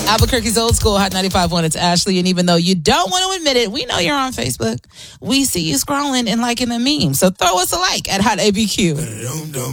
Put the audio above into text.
Albuquerque's Old School Hot 95.1. It's Ashley, and even though you don't want to admit it, we know you're on Facebook. We see you scrolling and liking the meme. So throw us a like at Hot ABQ.